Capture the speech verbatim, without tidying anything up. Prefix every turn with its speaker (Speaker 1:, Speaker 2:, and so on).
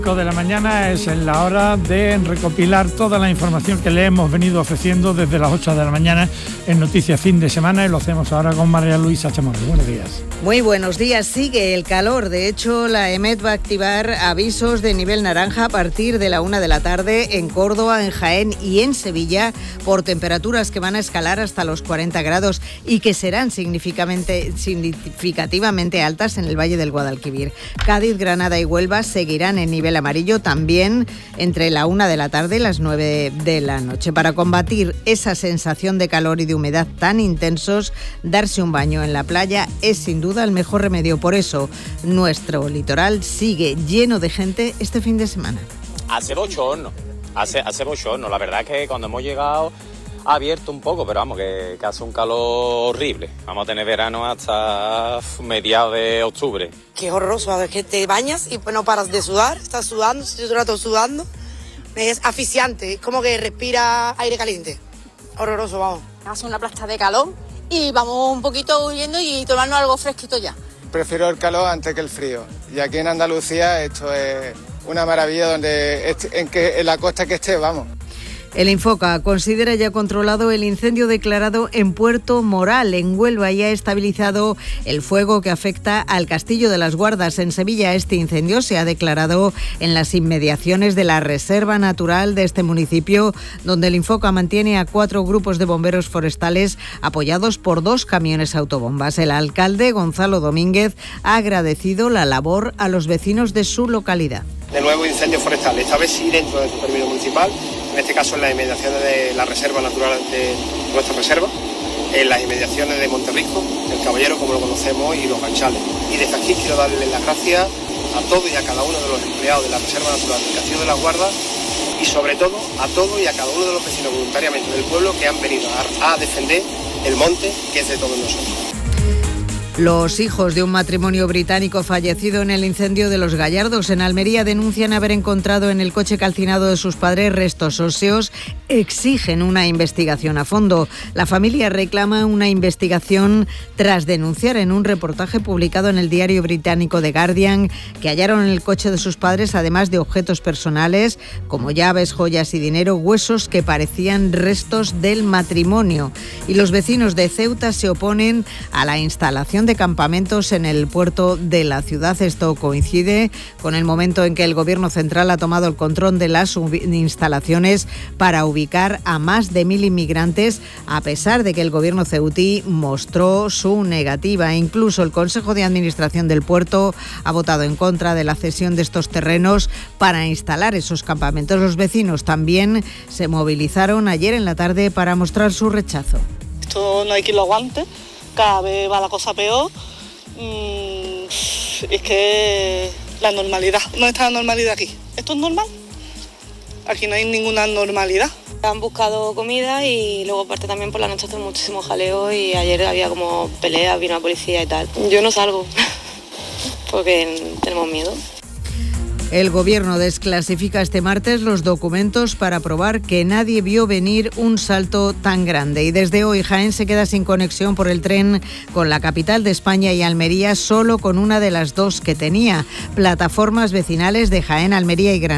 Speaker 1: de la mañana es la hora de recopilar toda la información que le hemos venido ofreciendo desde las ocho de la mañana en Noticias Fin de Semana, y lo hacemos ahora con María Luisa Chamorro. Buenos días.
Speaker 2: Muy buenos días. Sigue el calor. De hecho, la EMET va a activar avisos de nivel naranja a partir de la una de la tarde en Córdoba, en Jaén y en Sevilla, por temperaturas que van a escalar hasta los cuarenta grados y que serán significativamente, significativamente altas en el Valle del Guadalquivir. Cádiz, Granada y Huelva seguirán en nivel amarillo también entre la una de la tarde y las nueve de la noche. Para combatir esa sensación de calor y de humedad tan intensos, darse un baño en la playa es sin duda el mejor remedio. Por eso, nuestro litoral sigue lleno de gente este fin de semana.
Speaker 3: Hace bochorno, hace, hace bochorno. La verdad es que cuando hemos llegado ha abierto un poco, pero vamos, que, que hace un calor horrible. Vamos a tener verano hasta mediados de octubre.
Speaker 4: Qué horroroso, es que te bañas y no paras de sudar, estás sudando, estoy todo el rato sudando. Es asfixiante, es como que respira aire caliente. Horroroso, vamos.
Speaker 5: Hace una plasta de calor y vamos un poquito huyendo y tomarnos algo fresquito ya.
Speaker 6: Prefiero el calor antes que el frío. Y aquí en Andalucía esto es una maravilla, donde en, que, en la costa que esté, vamos.
Speaker 2: El Infoca considera ya controlado el incendio declarado en Puerto Moral, en Huelva, y ha estabilizado el fuego que afecta al Castillo de las Guardas. En Sevilla, este incendio se ha declarado en las inmediaciones de la Reserva Natural de este municipio, donde el Infoca mantiene a cuatro grupos de bomberos forestales apoyados por dos camiones autobombas. El alcalde, Gonzalo Domínguez, ha agradecido la labor a los vecinos de su localidad.
Speaker 7: De nuevo incendio forestal, esta vez sí dentro del término municipal, en este caso en las inmediaciones de la Reserva Natural de nuestra reserva, en las inmediaciones de Monterrico, el Caballero como lo conocemos, y los Ganchales. Y desde aquí quiero darles las gracias a todos y a cada uno de los empleados de la Reserva Natural del Castillo de las Guardas, y sobre todo a todos y a cada uno de los vecinos voluntariamente del pueblo que han venido a, a defender el monte, que es de todos nosotros.
Speaker 2: Los hijos de un matrimonio británico fallecido en el incendio de Los Gallardos en Almería denuncian haber encontrado en el coche calcinado de sus padres restos óseos. Exigen una investigación a fondo. La familia reclama una investigación tras denunciar en un reportaje publicado en el diario británico The Guardian que hallaron en el coche de sus padres, además de objetos personales como llaves, joyas y dinero, huesos que parecían restos del matrimonio. Y los vecinos de Ceuta se oponen a la instalación de campamentos en el puerto de la ciudad. Esto coincide con el momento en que el Gobierno central ha tomado el control de las instalaciones para ubicar a más de mil inmigrantes, a pesar de que el Gobierno ceutí mostró su negativa. Incluso el Consejo de Administración del puerto ha votado en contra de la cesión de estos terrenos para instalar esos campamentos. Los vecinos también se movilizaron ayer en la tarde para mostrar su rechazo.
Speaker 8: Esto no hay quien lo aguante. Cada vez va la cosa peor. Mm, es que la normalidad, ¿dónde está la normalidad aquí? ¿Esto es normal? Aquí no hay ninguna normalidad.
Speaker 5: Han buscado comida y luego aparte también por la noche hace muchísimo jaleo y ayer había como peleas, vino la policía y tal. Yo no salgo porque tenemos miedo.
Speaker 2: El Gobierno desclasifica este martes los documentos para probar que nadie vio venir un salto tan grande. Y desde hoy Jaén se queda sin conexión por el tren con la capital de España y Almería, solo con una de las dos que tenía. Plataformas vecinales de Jaén, Almería y Granada